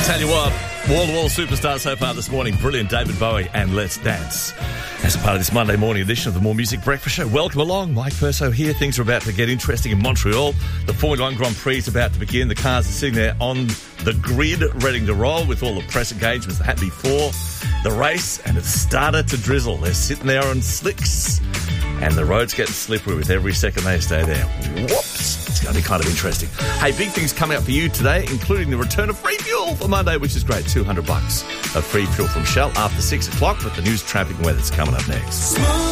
Tell you what, wall-to-wall superstars so far this morning. Brilliant, David Bowie and Let's Dance. As a part of this Monday morning edition of the More Music Breakfast Show, welcome along. Mike Perso here. Things are about to get interesting in Montreal. The Formula One Grand Prix is about to begin. The cars are sitting there on the grid, ready to roll with all the press engagements that happened before the race, and it's started to drizzle. They're sitting there on slicks, and the road's getting slippery with every second they stay there. Whoops! It's going to be kind of interesting. Hey, big things coming up for you today, including the return of free fuel for Monday, which is great. $200 of free fuel from Shell after 6 o'clock, but the news, traffic and weather's coming up next.